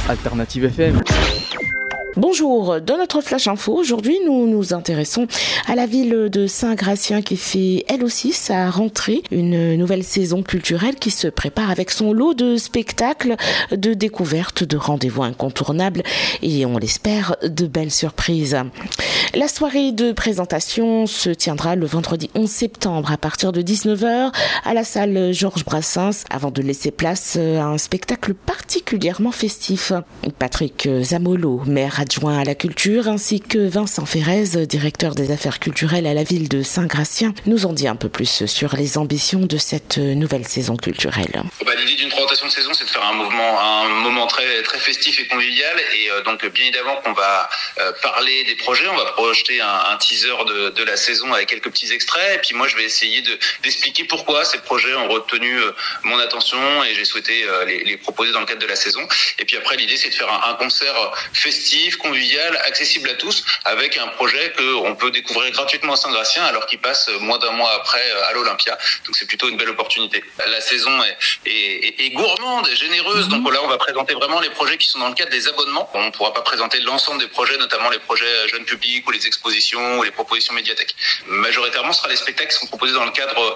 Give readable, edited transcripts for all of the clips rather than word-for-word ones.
Alternative FM. Bonjour, dans notre Flash Info, aujourd'hui nous nous intéressons à la ville de Saint-Gratien qui fait elle aussi sa rentrée, une nouvelle saison culturelle qui se prépare avec son lot de spectacles, de découvertes, de rendez-vous incontournables et on l'espère de belles surprises. La soirée de présentation se tiendra le vendredi 11 septembre à partir de 19h à la salle Georges Brassens avant de laisser place à un spectacle particulièrement festif. Patrick Zamolo, maire adjoint à la culture, ainsi que Vincent Ferrez, directeur des affaires culturelles à la ville de Saint-Gratien, nous en dit un peu plus sur les ambitions de cette nouvelle saison culturelle. L'idée d'une présentation de saison, c'est de faire un moment très, très festif et convivial. Et donc, bien évidemment qu'on va parler des projets. On va projeter un teaser de la saison avec quelques petits extraits. Et puis moi, je vais essayer d'expliquer pourquoi ces projets ont retenu mon attention et j'ai souhaité les proposer dans le cadre de la saison. Et puis après, l'idée, c'est de faire un concert festif, convivial, accessible à tous, avec un projet qu'on peut découvrir gratuitement à Saint-Gratien alors qu'il passe moins d'un mois après à l'Olympia. Donc c'est plutôt une belle opportunité. La saison est gourmande et généreuse. Donc là, on va présenter vraiment les projets qui sont dans le cadre des abonnements. On ne pourra pas présenter l'ensemble des projets, notamment les projets jeunes publics ou les expositions ou les propositions médiathèques. Majoritairement, ce sera les spectacles qui sont proposés dans le cadre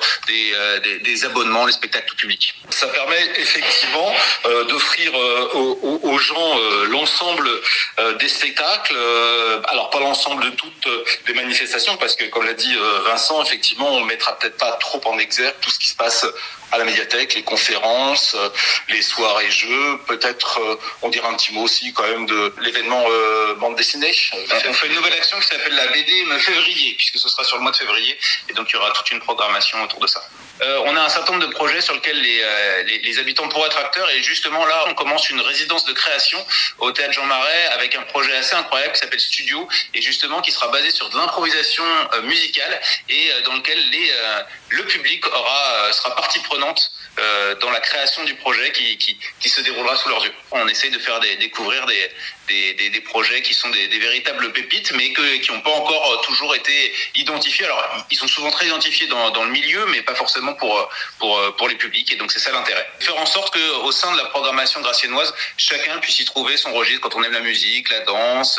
des abonnements, les spectacles tout public. Ça permet effectivement d'offrir aux gens l'ensemble des spectacles, alors pas l'ensemble de toutes les manifestations, parce que comme l'a dit Vincent, effectivement, on mettra peut-être pas trop en exergue tout ce qui se passe à la médiathèque, les conférences, les soirées jeux, peut-être on dira un petit mot aussi quand même de l'événement bande dessinée. On fait une nouvelle action qui s'appelle la BD février, puisque ce sera sur le mois de février, et donc il y aura toute une programmation autour de ça. On a un certain nombre de projets sur lesquels les habitants pourront être acteurs, et justement là on commence une résidence de création au Théâtre Jean Marais avec un projet assez incroyable qui s'appelle Studio, et justement qui sera basé sur de l'improvisation musicale et dans lequel le public sera partie prenante dans la création du projet qui se déroulera sous leurs yeux. On essaye de faire découvrir des projets qui sont des véritables pépites, mais qui n'ont pas encore toujours été identifiés. Alors, ils sont souvent très identifiés dans le milieu, mais pas forcément pour les publics. Et donc, c'est ça l'intérêt. Faire en sorte qu'au sein de la programmation graciennoise, chacun puisse y trouver son registre quand on aime la musique, la danse,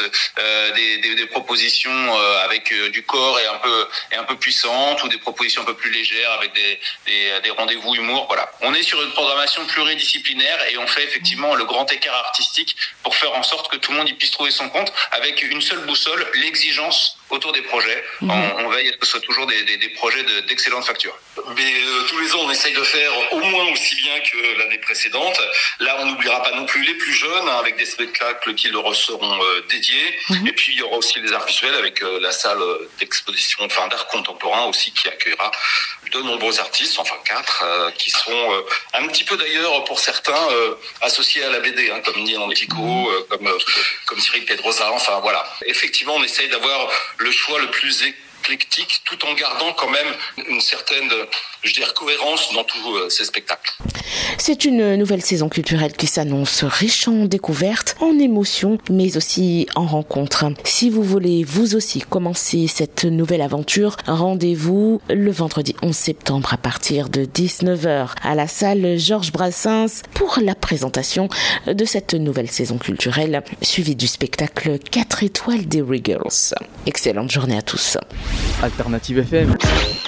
des propositions avec du corps et un peu puissantes, ou des propositions un peu plus légères avec des rendez-vous humour. Voilà. On est sur une programmation pluridisciplinaire et on fait effectivement le grand écart artistique pour faire en sorte que tout le monde y puisse trouver son compte avec une seule boussole, l'exigence autour des projets. On veille à ce que ce soit toujours des projets d'excellente facture. Mais tous les ans, on essaye de faire au moins aussi bien que l'année précédente. Là, on n'oubliera pas non plus les plus jeunes, avec des spectacles qui leur seront dédiés. Et puis, il y aura aussi les arts visuels avec la salle d'exposition, d'art contemporain aussi, qui accueillera de nombreux artistes, 4, qui seront un petit peu d'ailleurs, pour certains, associés à la BD, comme Nian Tico, comme Cyril Pedrosa, voilà. Effectivement, on essaye d'avoir le choix le plus éclectique, tout en gardant quand même une certaine, cohérence dans tous ces spectacles. C'est une nouvelle saison culturelle qui s'annonce riche en découvertes, en émotions, mais aussi en rencontres. Si vous voulez vous aussi commencer cette nouvelle aventure, rendez-vous le vendredi 11 septembre à partir de 19h à la salle Georges Brassens pour la présentation de cette nouvelle saison culturelle, suivie du spectacle 4 étoiles des Regals. Excellente journée à tous. Alternative FM.